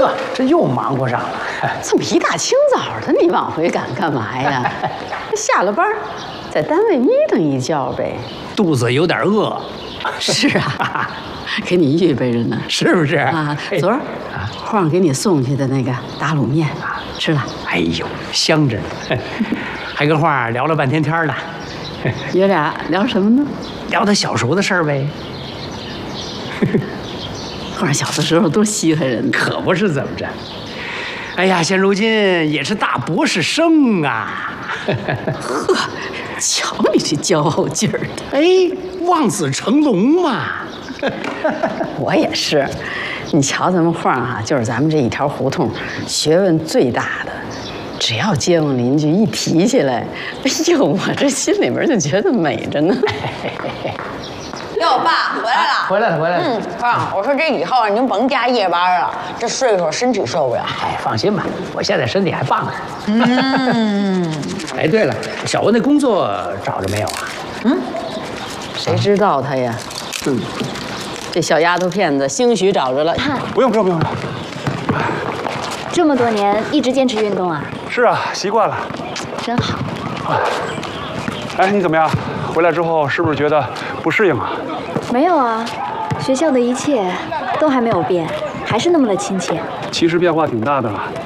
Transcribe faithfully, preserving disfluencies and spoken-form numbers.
呵，这又忙活上了。 这么一大清早的，你往回赶干嘛呀？下了班，在单位眯瞪一觉呗。 肚子有点饿。 是啊，给你预备着呢， 是不是啊？昨儿晃给你送去的那个打卤面，吃了。 哎呦，香着呢，还跟晃聊了半天天呢。 爷俩聊什么呢？ 聊他小时候的事儿呗。 晃小的时候多稀罕人， 可不是怎么着。哎呀，现如今也是大博士生啊。 呵，瞧你这骄傲劲儿的， 哎，望子成龙嘛。 我也是，你瞧咱们晃啊，就是咱们这一条胡同学问最大的。只要街坊邻居一提起来，哎呦，我这心里边就觉得美着呢。 哟，爸回来了， 回来了，回来了。 嗯，爸，我说这以后您甭加夜班了，这岁数身体受不了。 哎，放心吧，我现在身体还棒着。 嗯。 哎，对了，小文那工作找着没有啊？ 嗯，谁知道他呀？嗯，这小丫头片子兴许找着了。 不用不用不用。 这么多年一直坚持运动啊？ 是啊，习惯了。 真好。 哎，你怎么样？回来之后是不是觉得不适应啊？ 没有啊，学校的一切都还没有变，还是那么的亲切。 其实变化挺大的。